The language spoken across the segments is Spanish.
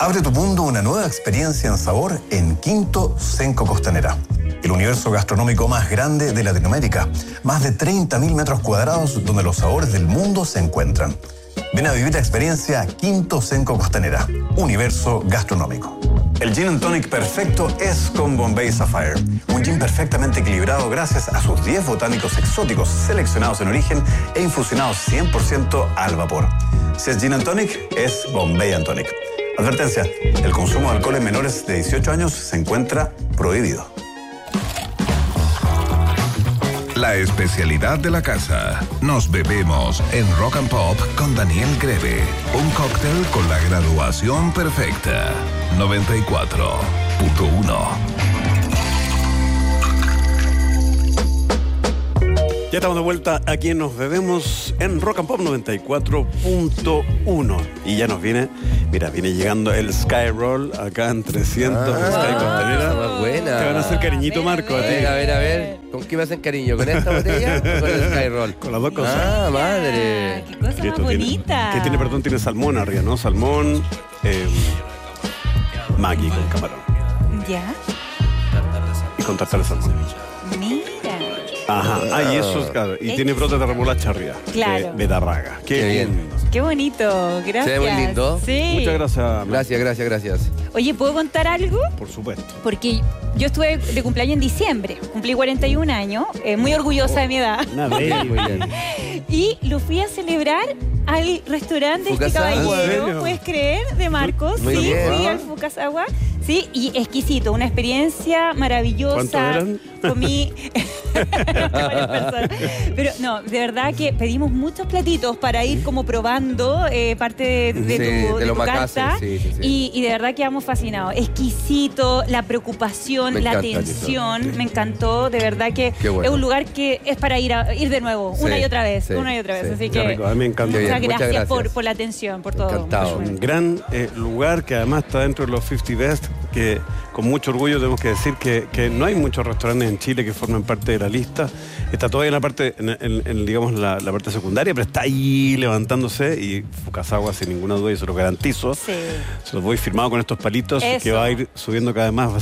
Abre tu mundo una nueva experiencia en sabor en Quinto Cenco Costanera. El universo gastronómico más grande de Latinoamérica. Más de 30.000 metros cuadrados donde los sabores del mundo se encuentran. Ven a vivir la experiencia Quinto Cenco Costanera. Universo gastronómico. El Gin and Tonic perfecto es con Bombay Sapphire. Un gin perfectamente equilibrado gracias a sus 10 botánicos exóticos seleccionados en origen e infusionados 100% al vapor. Si es Gin and Tonic, es Bombay and Tonic. Advertencia, el consumo de alcohol en menores de 18 años se encuentra prohibido. La especialidad de la casa. Nos bebemos en Rock and Pop con Daniel Greve. Un cóctel con la graduación perfecta. 94.1. Ya estamos de vuelta aquí en Nos Bebemos en Rock and Pop 94.1. Y ya nos viene llegando el Sky Roll acá en 300 Sky Costanera. Más buena. Te van a hacer cariñito, Marco, a ti. A ver. ¿Con qué me hacen cariño? ¿Con esta botella o con el Sky Roll? Con las dos cosas. Ah, madre. Qué cosa más bonita. Tiene salmón arriba, ¿no? Salmón, Maggi con camarón. Ya. Y con tartar de salmón. Mira. Ajá, y eso es claro. Y tiene brotes de remolacha arriba. Claro. De betarraga. Qué bien. Qué bonito, gracias. Se ve muy lindo. Sí. Muchas gracias. Gracias. Oye, ¿puedo contar algo? Por supuesto. Porque yo estuve de cumpleaños en diciembre. Cumplí 41 años, muy orgullosa de mi edad. Muy bien. Y lo fui a celebrar al restaurante de este Fukasawa. ¿En caballero, serio? ¿puedes creer? De Marcos. Muy Sí, bien. fui al Fukasawa. Sí, y exquisito, una experiencia maravillosa. ¿Cuántos eran? Comí varias personas. Pero no, de verdad que pedimos muchos platitos para ir como probando parte de Sí, de lo tu macase, casa. sí. Y de verdad quedamos fascinados. Exquisito, la preocupación, Me la encanta, atención, me encantó. De verdad que Qué bueno. es un lugar que es para ir de nuevo, Sí, una y otra vez, sí, Así Qué que rico, a mí me encanta. Qué bien. muchas Muchas gracias gracias. por la atención, por todo. Encantado. Un gran lugar que además está dentro de los 50 Best, que con mucho orgullo tenemos que decir que no hay muchos restaurantes en Chile que formen parte de la lista. Está todavía en la parte, digamos, la parte secundaria, pero está ahí levantándose y Fukasawa, sin ninguna duda, y se lo garantizo. Sí. Se los voy firmado con estos palitos, Eso. que va a ir subiendo cada vez más, va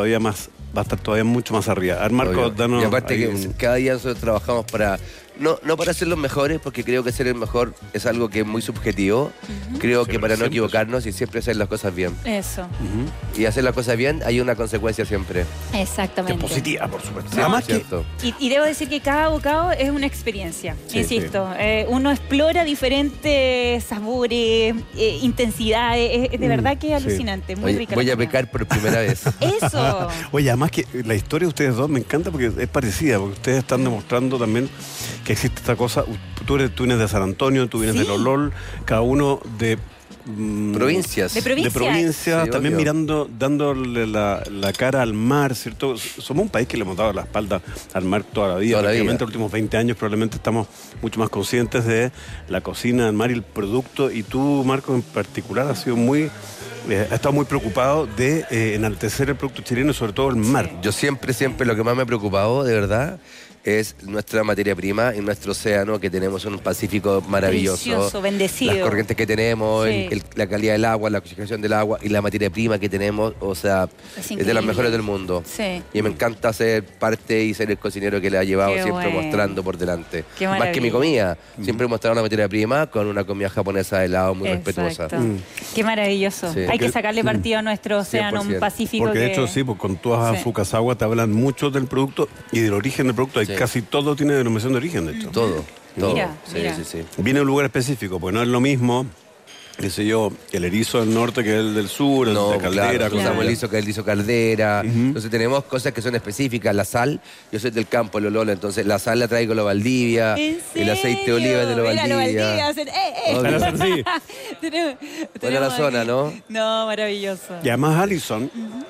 a estar todavía mucho más arriba. A ver, Marco, Obvio. danos. Y aparte ahí que cada día nosotros trabajamos para, no para ser los mejores, porque creo que ser el mejor es algo que es muy subjetivo. Creo que para no siempre. equivocarnos y siempre hacer las cosas bien. Eso, Y hacer las cosas bien hay una consecuencia siempre. que exactamente. es positiva, por supuesto. Sí, Además es que cierto. Y debo decir que cada bocado es una experiencia, Sí, insisto. Uno explora diferentes sabores, intensidades. Es de verdad que es sí. alucinante, muy Oye, rica. voy la a comida. pecar por primera vez. Eso. Oye, además que la historia de ustedes dos me encanta porque es parecida, porque ustedes están demostrando también que existe esta cosa. Tú vienes de San Antonio, tú vienes Sí. de Lolol, cada uno de Provincias. De provincias. de provincias, Sí, también obvio. dándole la cara al mar, ¿cierto? Somos un país que le hemos dado la espalda al mar toda la vida. Toda la Prácticamente vida. los últimos 20 años probablemente estamos mucho más conscientes de la cocina, el mar y el producto. Y tú, Marco, en particular, has sido has estado muy preocupado de enaltecer el producto chileno y sobre todo el mar. Yo siempre lo que más me ha preocupado, de verdad, es nuestra materia prima y nuestro océano, que tenemos un Pacífico maravilloso. Delicioso, bendecido. Las corrientes que tenemos, Sí. la calidad del agua, la oxigenación del agua y la materia prima que tenemos, o sea, Es es de las increíble. mejores del mundo. Sí. Y me encanta ser parte y ser el cocinero que le ha llevado Qué siempre bueno. mostrando por delante. Qué Más que mi maravilla. comida. Siempre he mostrado una materia prima con una comida japonesa de helado muy Exacto. respetuosa. Qué maravilloso. Sí. Hay que sacarle partido a nuestro océano 100%. Pacífico. Porque de que- hecho, sí, pues con todas Sí. Fukasawa te hablan mucho del producto y del origen del producto. Sí. Casi todo tiene denominación de origen, de hecho. Todo. Mira, Sí, mira. sí. Viene de un lugar específico, porque no es lo mismo, qué sé yo, el erizo del norte que el del sur, el No, de caldera. claro, cosas usamos de- el liso caldera. Entonces tenemos cosas que son específicas. La sal, yo soy del campo, Lolola, entonces la sal la traigo de lo Valdivia. ¿En El aceite de oliva es de lo Mira, Valdivia. hacen, Obvio. Van a hacer así. Tenemos Buena la zona, aquí- ¿no? No, maravilloso. Y además, Alison, tú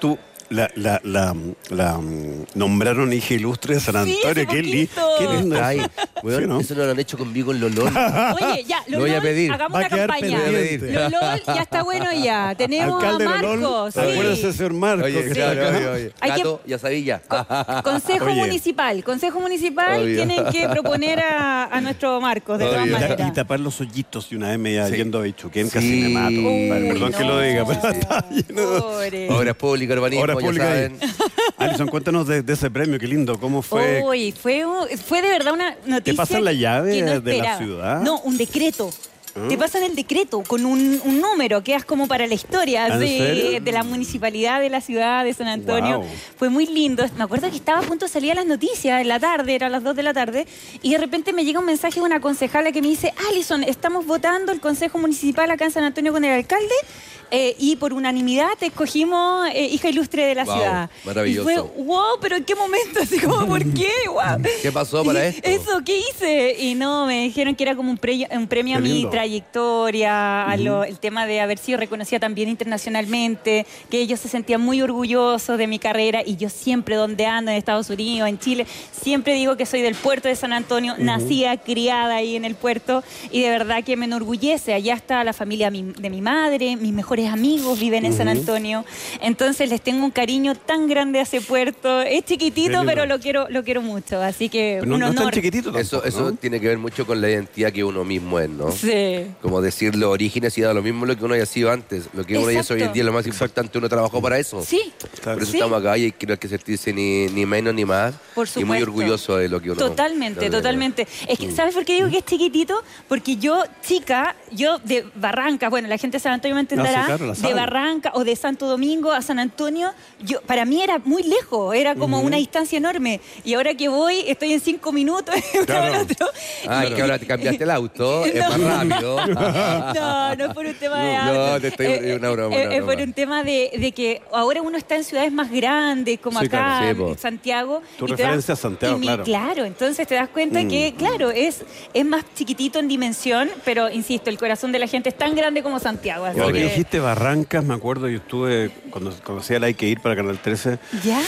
nombraron hija ilustre de San Antonio. hace Qué poquito. lindo. Ay, weón, Sí, ¿no? eso no lo han hecho conmigo en Lolón. Oye, ya, Lo voy a Lolol, pedir. hagamos Va a una quedar campaña. pendiente. Lolol ya está bueno ya. Tenemos Alcalde a de Lolón, Marcos. sí. acuérdese, señor Marcos. Oye, que sí, está acá. oye. Hay que- Gato, ya sabía. Consejo Oye. municipal. Consejo municipal Obvio. tienen que proponer a nuestro Marcos, de todas Obvio. maneras. Y tapar los hoyitos y una M ya Sí. yendo a Bichuquén, casi Sí. me mato. compadre. Uy, Perdón que lo diga, pero no. está lleno. Pobre. Obras públicas, urbanismo, Obras ya públicas ahí. saben. Alison, cuéntanos de ese premio, qué lindo, cómo fue. Uy, fue de verdad una noticia. pasan la llave que no de la esperaba. ciudad? No, un decreto. Te pasan el decreto con un número, quedas como para la historia ¿En serio? de la municipalidad de la ciudad de San Antonio. Wow. Fue muy lindo. Me acuerdo que estaba a punto de salir a las noticias en la tarde, eran las 2 de la tarde, y de repente me llega un mensaje de una concejala que me dice: Alison, estamos votando el Consejo Municipal acá en San Antonio con el alcalde. Y por unanimidad te escogimos hija ilustre de la Wow, ciudad. maravilloso. Y fue, wow, pero ¿en qué momento? Así como, ¿por qué? Wow. ¿Qué pasó para esto? Eso, ¿qué hice? Y no, me dijeron que era como un premio a Qué mi lindo. trayectoria, el tema de haber sido reconocida también internacionalmente, que ellos se sentían muy orgullosos de mi carrera, y yo siempre, donde ando, en Estados Unidos, en Chile, siempre digo que soy del puerto de San Antonio, nacida, criada ahí en el puerto, y de verdad que me enorgullece. Allá está la familia de mi madre, mis mejores amigos viven en San Antonio, entonces les tengo un cariño tan grande a ese puerto. Es Qué chiquitito, lindo. pero lo quiero mucho, así que Pero no, un no es tan honor. chiquitito tampoco, Eso ¿no? tiene que ver mucho con la identidad que uno mismo es, ¿no? Sí. Como decir los orígenes y da lo mismo lo que uno haya sido antes. Lo que uno ya es hoy en día es lo más importante. Uno trabajó para eso. Sí, Claro. Por eso Sí. estamos acá y no hay que sentirse ni menos ni más. por Y muy supuesto. orgulloso de lo que uno... Totalmente, lo que- totalmente. Es que, ¿sabes por qué digo que es chiquitito? Porque yo de Barranca, bueno, la gente de San Antonio me entenderá, sí, claro, la de sabe. Barranca o de Santo Domingo a San Antonio, para mí era muy lejos, era como una distancia enorme. Y ahora que voy, estoy en 5 minutos de uno Claro. al otro. Ah, Y- que ahora te cambiaste el auto, es No. más rápido. No es por un tema de No, auto. te estoy- es una broma, una Es por broma. un tema de que ahora uno está en ciudades más grandes, como Sí, acá, claro. Sí, po. en Santiago. Tu y te referencia es Santiago, claro. Claro, entonces te das cuenta que, claro, es más chiquitito en dimensión, pero insisto, el corazón de la gente es tan grande como Santiago. Así Ahora que que- dijiste Barrancas, me acuerdo, yo estuve, cuando conocía la Hay que ir para Canal 13, ¿Ya?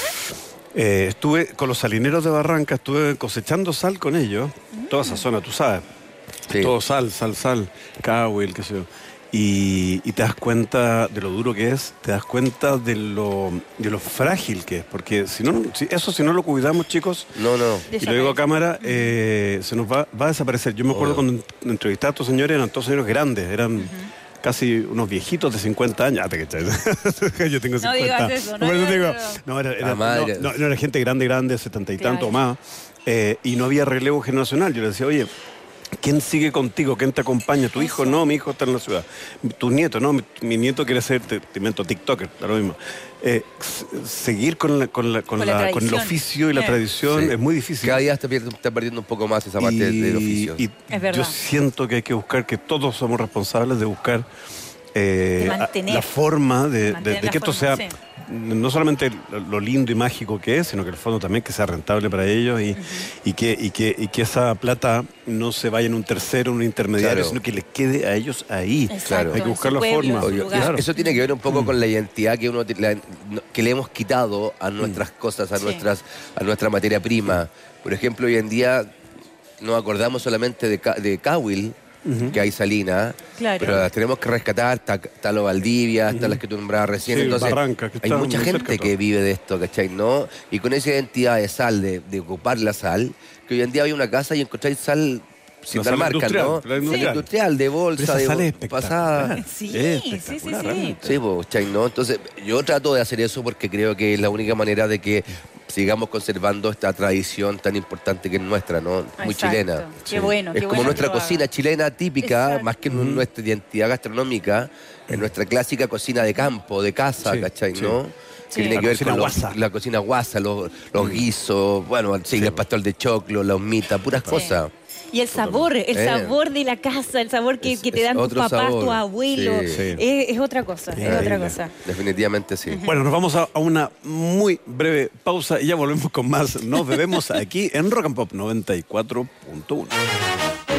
estuve con los salineros de Barrancas, estuve cosechando sal con ellos, toda esa zona, tú sabes, Sí. todo sal, Cahuil, qué sé yo. Y te das cuenta de lo duro que es, te das cuenta de lo frágil que es, porque si no lo cuidamos, chicos, No. y lo digo a cámara, se nos va a desaparecer. Yo me acuerdo cuando entrevisté a estos señores, eran todos señores grandes, eran casi unos viejitos de 50 años. Ah, te cachai. Yo tengo 50. No digas eso, no Por eso digas digo, eso. no, La madre. no era gente grande, 70 y Claro. tanto o más, y no había relevo generacional. Yo le decía, oye, ¿quién sigue contigo? ¿Quién te acompaña? ¿Tu hijo? No, mi hijo está en la ciudad. ¿Tu nieto? No, mi nieto quiere ser, te invento, TikToker, da lo mismo. Seguir con el tradición. oficio y la tradición Sí. es muy difícil. Cada día está perdiendo un poco más esa parte del oficio. Y Es verdad. yo siento que hay que buscar, que todos somos responsables de buscar mantener. la forma de Mantener la que esto forma, sea sí. no solamente lo lindo y mágico que es, sino que el fondo también que sea rentable para ellos y que esa plata no se vaya en un tercero, en un intermediario, Claro. sque le quede a ellos ahí. Exacto, Hay que buscar en la su pueblo, forma. en su Oye, lugar. Claro. eso tiene que ver un poco con la identidad que que le hemos quitado a nuestras cosas, a Sí. nuestra materia prima. Por ejemplo, hoy en día nos acordamos solamente de Cahuil, que hay Salina, Claro. pero las tenemos que rescatar, está lo Valdivia, está las que tú nombrabas recién. Sí, Entonces, Barrancas, que hay está mucha muy gente cerca que todo. vive de esto, ¿cachai? ¿No? Y con esa identidad de sal, de ocupar la sal, que hoy en día hay una casa y encontráis sal sin La dar sal marca, industrial, ¿no? la Sal industrial. industrial, de Pero bolsa, esa sal es de espectacular. pasada. Sí, Es sí. espectacular, realmente. Sí, pues, ¿cachai? ¿No? Entonces, yo trato de hacer eso porque creo que es la única manera de que sigamos conservando esta tradición tan importante que es nuestra, ¿no? Muy Exacto. chilena. Qué bueno, Es qué como bueno nuestra que lo cocina haga. chilena típica, Exacto. más que nuestra identidad gastronómica, es nuestra clásica cocina de campo, de casa, Sí, ¿cachai? sí. ¿no? Sí. Que tiene La que ver cocina con guasa. la cocina guasa, los guisos, bueno, sí, el pastor de choclo, la humita, puras cosas. Y el sabor de la casa, el sabor que Es- te es dan tus otro papás, sabor. tus abuelos, Sí. Sí. es otra cosa, es otra Increíble. cosa. Definitivamente sí. Bueno, nos vamos a una muy breve pausa y ya volvemos con más. Nos bebemos aquí en Rock and Pop 94.1.